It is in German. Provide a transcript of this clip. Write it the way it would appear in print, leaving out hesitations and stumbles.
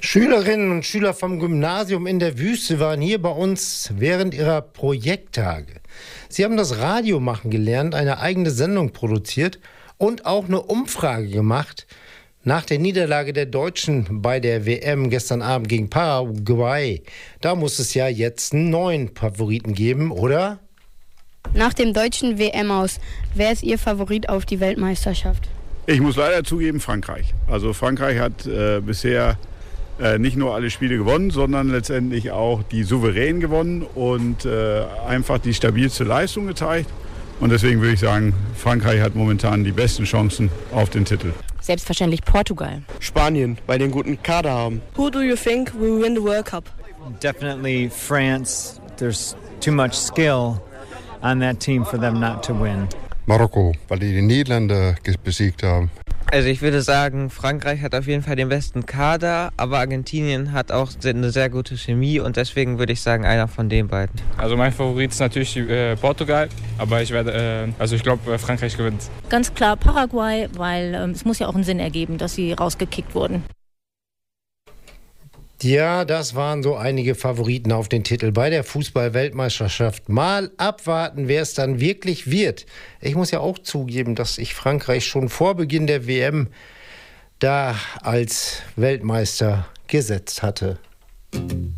Schülerinnen und Schüler vom Gymnasium in der Wüste waren hier bei uns während ihrer Projekttage. Sie haben das Radio machen gelernt, eine eigene Sendung produziert und auch eine Umfrage gemacht. Nach der Niederlage der Deutschen bei der WM gestern Abend gegen Paraguay, da muss es ja jetzt einen neuen Favoriten geben, oder? Nach dem deutschen WM-Aus, wer ist Ihr Favorit auf die Weltmeisterschaft? Ich muss leider zugeben, Frankreich. Also Frankreich hat bisher nicht nur alle Spiele gewonnen, sondern letztendlich auch die souverän gewonnen und einfach die stabilste Leistung gezeigt. Und deswegen würde ich sagen, Frankreich hat momentan die besten Chancen auf den Titel. Selbstverständlich Portugal. Spanien, weil die einen guten Kader haben. Who do you think will win the World Cup? Definitely France. There's too much skill on that team for them not to win. Marokko, weil die Niederländer besiegt haben. Also ich würde sagen, Frankreich hat auf jeden Fall den besten Kader, aber Argentinien hat auch eine sehr gute Chemie und deswegen würde ich sagen, einer von den beiden. Also mein Favorit ist natürlich Portugal, aber ich glaube, Frankreich gewinnt. Ganz klar Paraguay, weil es muss ja auch einen Sinn ergeben, dass sie rausgekickt wurden. Ja, das waren so einige Favoriten auf den Titel bei der Fußball-Weltmeisterschaft. Mal abwarten, wer es dann wirklich wird. Ich muss ja auch zugeben, dass ich Frankreich schon vor Beginn der WM da als Weltmeister gesetzt hatte.